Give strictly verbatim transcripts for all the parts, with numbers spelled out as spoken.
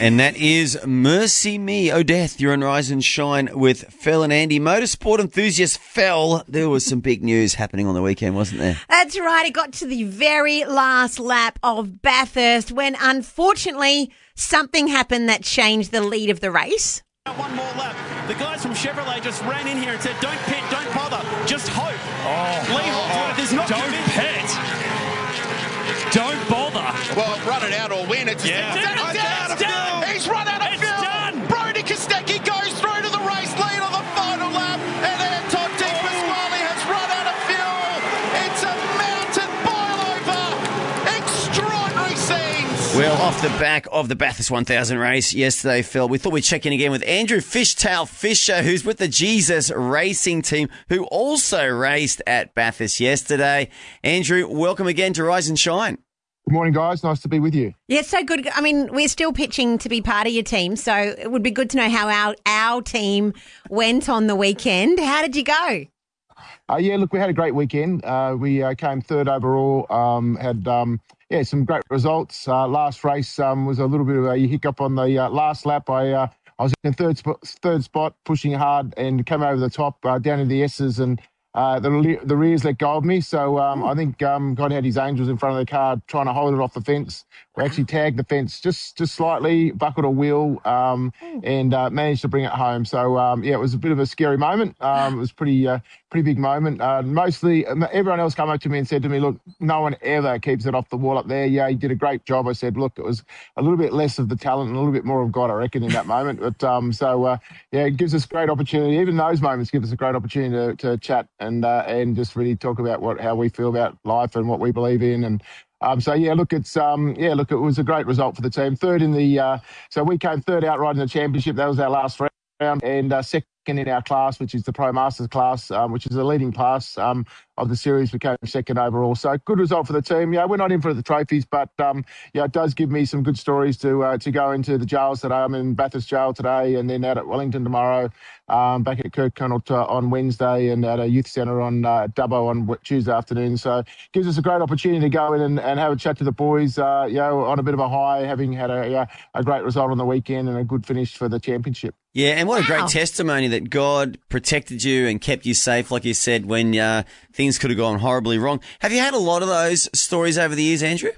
And that is Mercy Me. Oh, Death, you're on Rise and Shine with Phil and Andy. Motorsport enthusiast Phil, there was some big news happening on the weekend, wasn't there? That's right. It got to the very last lap of Bathurst when, unfortunately, something happened that changed the lead of the race. One more lap. The guys from Chevrolet just ran in here and said, don't pit, don't bother, just hope. Oh, Lee Holdsworth is not don't pit. Don't bother. Well, run it out or win. It's Yeah. it's, It's done. done. It's done. He's run out of It's fuel. done. Brody Kostecki goes through to the race lead on the final lap, and Anton Di Pasquale has run out of fuel. It's a mountain boil over. Extraordinary scenes. Well, off the back of the Bathurst one thousand race yesterday, Phil, we thought we'd check in again with Andrew Fishtail Fisher, who's with the Jesus Racing team, who also raced at Bathurst yesterday. Andrew, welcome again to Rise and Shine. Good morning, guys. Nice to be with you. Yeah, so good. I mean, we're still pitching to be part of your team, so it would be good to know how our, our team went on the weekend. How did you go? Uh, yeah, look, we had a great weekend. Uh, we uh, came third overall, um, had um, yeah some great results. Uh, last race um, was a little bit of a hiccup on the uh, last lap. I uh, I was in third spot, third spot, pushing hard, and came over the top uh, down in the S's, and uh, the the rears let go of me. So um, I think um, God had his angels in front of the car trying to hold it off the fence. We actually tagged the fence just just slightly, buckled a wheel, um, and uh, managed to bring it home. So um, yeah, it was a bit of a scary moment. Um, it was pretty uh, pretty big moment. Uh, mostly, everyone else came up to me and said to me, "Look, no one ever keeps it off the wall up there." Yeah, he did a great job. I said, "Look, it was a little bit less of the talent and a little bit more of God, I reckon, in that moment." But um, so uh, yeah, it gives us great opportunity. Even those moments give us a great opportunity to, to chat and uh, and just really talk about what how we feel about life and what we believe in. And Um, so yeah, look, it's um, yeah, look, it was a great result for the team. Third in the, uh, so we came third outright in the championship. That was our last round, and uh, second in our class, which is the Pro Masters class, um, which is the leading class um, of the series. We came second overall. So good result for the team. Yeah, we're not in for the trophies, but um, yeah, it does give me some good stories to uh, to go into the jails today. I'm in Bathurst Jail today, and then out at Wellington tomorrow. Um, back at Kirk Connaught uh, on Wednesday, and at a youth centre on uh, Dubbo on Tuesday afternoon. So it gives us a great opportunity to go in and, and have a chat to the boys, uh, you know, on a bit of a high, having had a, yeah, a great result on the weekend and a good finish for the championship. Yeah, and what a Wow. great testimony that God protected you and kept you safe, like you said, when uh, things could have gone horribly wrong. Have you had a lot of those stories over the years, Andrew?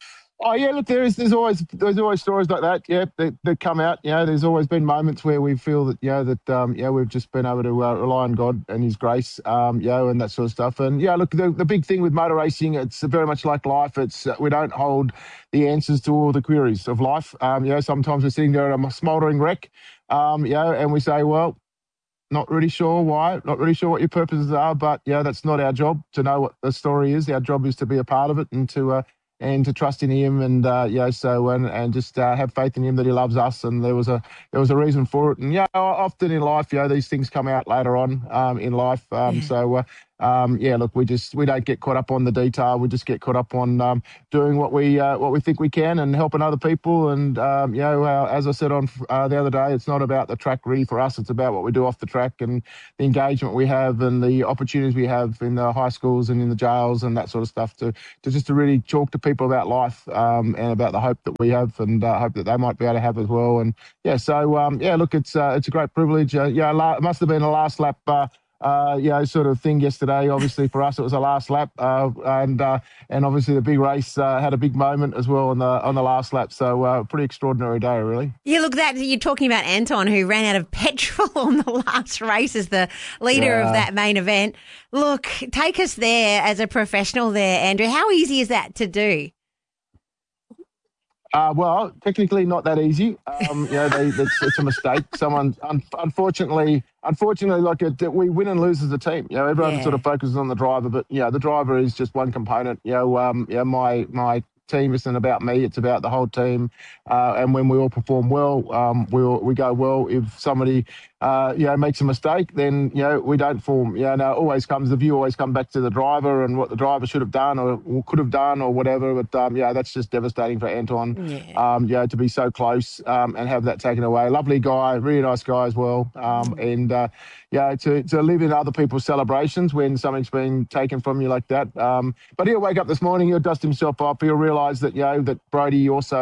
Oh yeah, look, there is there's always there's always stories like that. Yeah, that, that come out. You know, there's always been moments where we feel that you know that um, yeah we've just been able to uh, rely on God and His grace, um, you know, and that sort of stuff. And yeah, look, the, the big thing with motor racing, it's very much like life. It's uh, we don't hold the answers to all the queries of life. Um, you know, sometimes we're sitting there at a smouldering wreck, um, you know, and we say, well, not really sure why, not really sure what your purposes are, but yeah, that's not our job to know what the story is. Our job is to be a part of it and to. Uh, and to trust in Him, and uh, yeah, so and and just uh, have faith in Him that He loves us, and there was a there was a reason for it, and yeah, often in life, you know, these things come out later on um, in life. Um, yeah. So uh, um, yeah, look, we just we don't get caught up on the detail. We just get caught up on um, doing what we uh, what we think we can and helping other people. And um, you know, uh, as I said on uh, the other day, it's not about the track really for us. It's about what we do off the track and the engagement we have and the opportunities we have in the high schools and in the jails and that sort of stuff to to just to really talk to people about life um, and about the hope that we have and uh, hope that they might be able to have as well. And yeah, so um, yeah, look, it's uh, it's a great privilege. Uh, yeah, la- it must have been a last lap. Uh, Uh, you know, sort of thing yesterday. Obviously, for us, it was a last lap, uh, and uh, and obviously the big race uh, had a big moment as well on the on the last lap. So, uh, pretty extraordinary day, really. Yeah, look, that you're talking about Anton, who ran out of petrol on the last race as the leader Yeah. of that main event. Look, take us there as a professional, there, Andrew. How easy is that to do? Uh, well, technically not that easy. Um, you know, they, it's, it's a mistake. Someone, un- unfortunately, unfortunately, like it, we win and lose as a team. You know, everyone Yeah. sort of focuses on the driver, but yeah, the driver is just one component. You know, um, yeah, my my team isn't about me; it's about the whole team. Uh, and when we all perform well, um, we all, we go well. If somebody uh, you know, makes a mistake, then, you know, we don't form. You know, no, it always comes, the view always comes back to the driver and what the driver should have done or, or could have done or whatever. But, um, yeah, that's just devastating for Anton, yeah, um, you know, to be so close um, and have that taken away. Lovely guy, really nice guy as well. Um, and, uh, yeah, to, to live in other people's celebrations when something's been taken from you like that. Um, but he'll wake up this morning, he'll dust himself up, he'll realise that, you know, that Brody also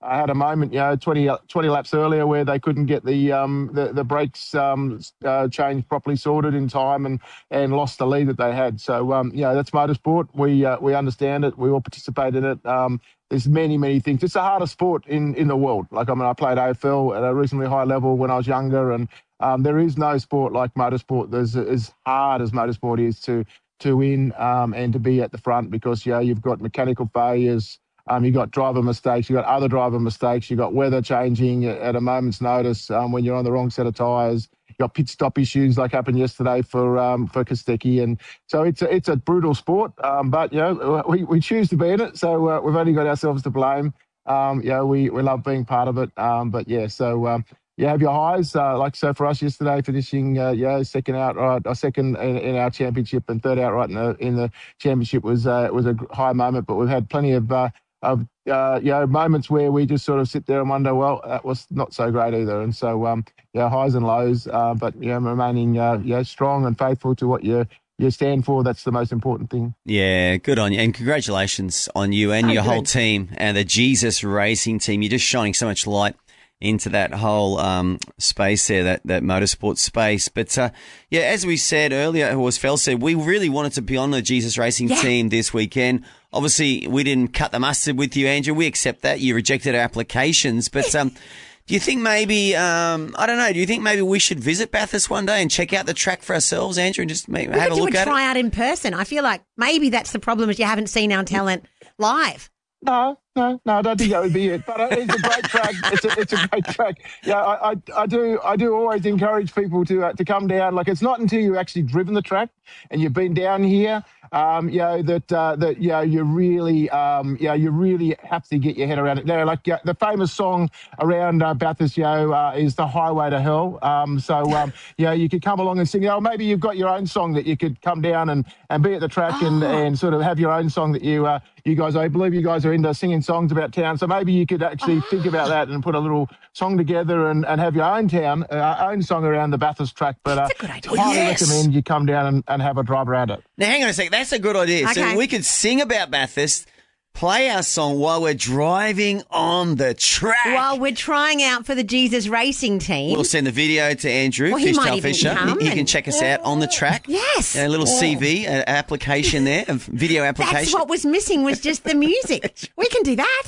I had a moment, you know, twenty, twenty laps earlier where they couldn't get the um, the, the brakes um, uh, changed properly sorted in time and, and lost the lead that they had. So, um, you know, that's motorsport. We uh, we understand it. We all participate in it. Um, there's many, many things. It's the hardest sport in, in the world. Like, I mean, I played A F L at a reasonably high level when I was younger, and um, there is no sport like motorsport that's as hard as motorsport is to, to win um, and to be at the front because, you know, you've got mechanical failures, Um, you got driver mistakes, you got other driver mistakes, you got weather changing at a moment's notice um, when you're on the wrong set of tyres. You got pit stop issues like happened yesterday for um, for Kostecki, and so it's a, it's a brutal sport. Um, but you know we, we choose to be in it, so uh, we've only got ourselves to blame. Um, you know we, we love being part of it. Um, but yeah, so um, you have your highs. Uh, like so for us yesterday, finishing uh, yeah second outright, or second in, in our championship, and third outright in the in the championship was uh, was a high moment. But we've had plenty of uh, of uh, you know moments where we just sort of sit there and wonder, well, that was not so great either. And so um, yeah, highs and lows, uh, but you know, remaining uh, you know, strong and faithful to what you you stand for. That's the most important thing. Yeah, good on you, and congratulations on you and So your good. whole team and the Jesus Racing team. You're just shining so much light into that whole um, space there, that, that motorsport space. But, uh, yeah, as we said earlier, or as Fel said, we really wanted to be on the Jesus Racing Yeah. team this weekend. Obviously, we didn't cut the mustard with you, Andrew. We accept that. You rejected our applications. But um, do you think maybe, um, I don't know, do you think maybe we should visit Bathurst one day and check out the track for ourselves, Andrew, and just maybe We have could a do look a at it? tryout in person. I feel like maybe that's the problem is you haven't seen our talent live. No, no, no, I don't think that would be it. But uh, it's a great track. It's a, it's a great track. Yeah, I, I, I do, I do always encourage people to uh, to come down. Like, it's not until you've actually driven the track and you've been down here, um, you know, that uh, that you know, you really, um, you know, you really have to get your head around it. You know, like uh, the famous song around uh, Bathurst, you know, uh, is "The Highway to Hell." Um, so, um, you know, you could come along and sing. Oh, maybe you've got your own song that you could come down and, and be at the track and, and sort of have your own song that you uh, you guys. I believe you guys are into singing songs about town, so maybe you could actually think about that and put a little song together and, and have your own town, uh, own song around the Bathurst track. But uh, That's a good idea. highly Yes. recommend you come down and, and have a drive around it. Now, hang on a sec. That's a good idea. Okay. So we could sing about Bathurst, play our song while we're driving on the track. While we're trying out for the Jesus Racing team. We'll send the video to Andrew, Well, he might Fishtail even Fisher. come He, he can and- check us out on the track. Yes. A little C V, an application there, a video application. That's what was missing was just the music. We can do that.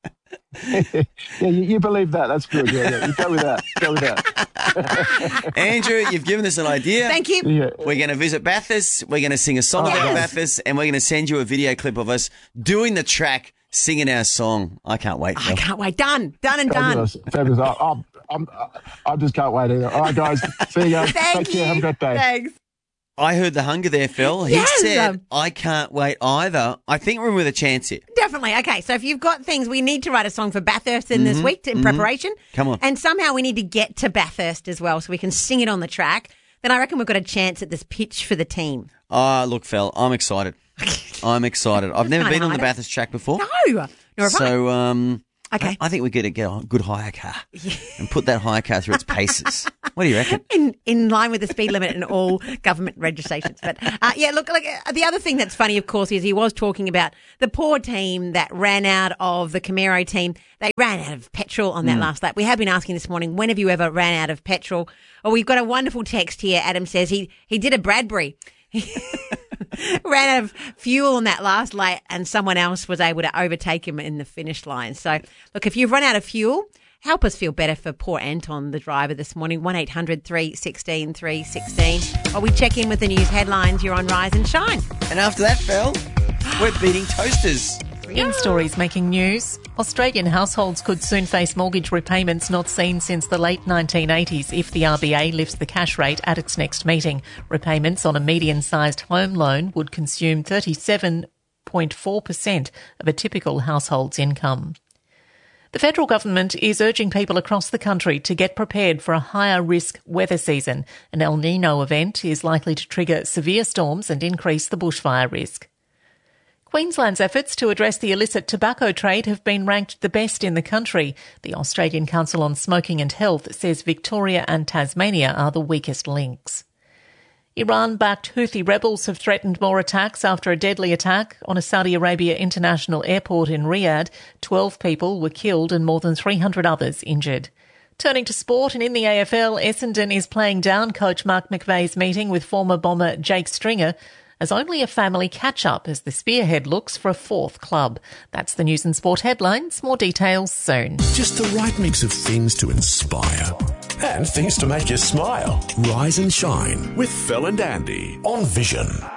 Yeah, you, you believe that. That's good. Yeah, yeah. You go with that. Go with that. Andrew, you've given us an idea. Thank you. Yeah. We're going to visit Bathurst. We're going to sing a song about Yes. Bathurst, and we're going to send you a video clip of us doing the track, singing our song. I can't wait, I Phil. can't wait. Done. Done and done. Fabulous. Fabulous. I, I'm, I'm, I just can't wait either. All right, guys. See you guys. Thank Take you. care. Have a great day. Thanks. I heard the hunger there, Phil. He Yes. said, I can't wait either. I think we're with a chance here. Definitely. Okay, so if you've got things, we need to write a song for Bathurst in this week in preparation. Come on. And somehow we need to get to Bathurst as well so we can sing it on the track. Then I reckon we've got a chance at this pitch for the team. Ah, look, Phil, I'm excited. I'm excited. I've never Can't been on the hide it. Bathurst track before. No, nor have I. So, um, Okay. I, I think we could get a good hire car and put that hire car through its paces. What do you reckon? in in line with the speed limit and all government registrations. But uh, yeah, look, like uh, the other thing that's funny, of course, is he was talking about the poor team that ran out of the Camaro team. They ran out of petrol on that Mm. last lap. We have been asking this morning, when have you ever ran out of petrol? Oh, we've got a wonderful text here. Adam says he he did a Bradbury. Ran out of fuel on that last lap and someone else was able to overtake him in the finish line. So, look, if you've run out of fuel, help us feel better for poor Anton, the driver, this morning. one eight hundred three one six three one six. While we check in with the news headlines, you're on Rise and Shine. And after that, Phil, we're beating toasters. In stories making news, Australian households could soon face mortgage repayments not seen since the late nineteen eighties if the R B A lifts the cash rate at its next meeting. Repayments on a median-sized home loan would consume thirty-seven point four percent of a typical household's income. The federal government is urging people across the country to get prepared for a higher risk weather season. An El Nino event is likely to trigger severe storms and increase the bushfire risk. Queensland's efforts to address the illicit tobacco trade have been ranked the best in the country. The Australian Council on Smoking and Health says Victoria and Tasmania are the weakest links. Iran-backed Houthi rebels have threatened more attacks after a deadly attack on a Saudi Arabia international airport in Riyadh. Twelve people were killed and more than three hundred others injured. Turning to sport, and in the A F L, Essendon is playing down coach Mark McVeigh's meeting with former bomber Jake Stringer as only a family catch-up as the Spearhead looks for a fourth club. That's the news and sport headlines. More details soon. Just the right mix of things to inspire and things to make you smile. Rise and shine with Phil and Andy on Vision.